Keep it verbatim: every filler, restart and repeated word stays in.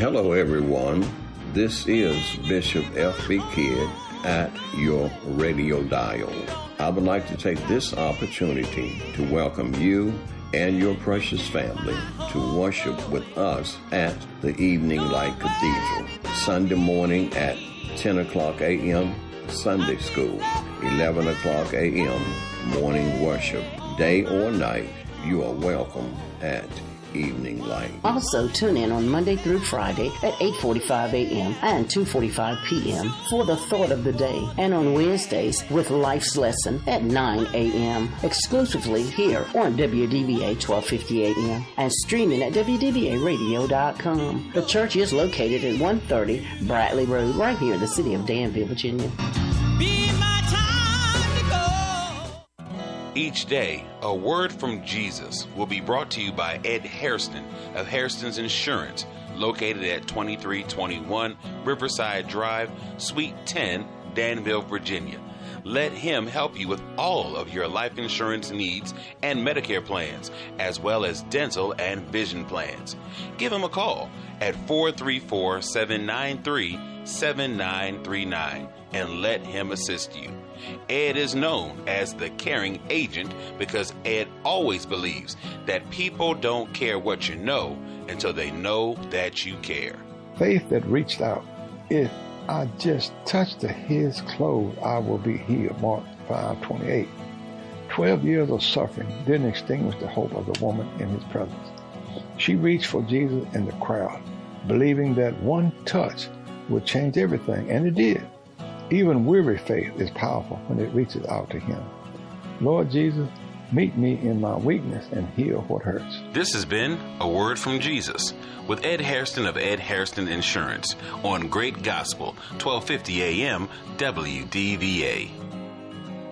Hello, everyone. This is Bishop F B. Kidd at your radio dial. I would like to take this opportunity to welcome you and your precious family to worship with us at the Evening Light Cathedral. Sunday morning at ten o'clock a.m., Sunday school, eleven o'clock a.m., morning worship. Day or night, you are welcome at Evening Light. Also, tune in on Monday through Friday at eight forty-five a.m. and two forty-five p.m. for the Thought of the Day, and on Wednesdays with Life's Lesson at nine a.m. exclusively here on W D V A twelve fifty a.m. and streaming at W D V A radio dot com. The church is located at one thirty Bradley Road, right here in the city of Danville, Virginia. Be my time to go. Each day, a word from Jesus will be brought to you by Ed Hairston of Hairston's Insurance, located at twenty-three twenty-one Riverside Drive, Suite ten, Danville, Virginia. Let him help you with all of your life insurance needs and Medicare plans, as well as dental and vision plans. Give him a call at four three four, seven nine three, seven nine three nine and let him assist you. Ed is known as the caring agent because Ed always believes that people don't care what you know until they know that you care. Faith that reached out. If I just touch the his clothes, I will be healed. Mark five twenty-eight. Twelve years of suffering didn't extinguish the hope of the woman in his presence. She reached for Jesus in the crowd, believing that one touch would change everything, and it did. Even weary faith is powerful when it reaches out to him. Lord Jesus, meet me in my weakness and heal what hurts. This has been A Word from Jesus with Ed Hairston of Ed Hairston Insurance on Great Gospel, twelve fifty a.m. W D V A.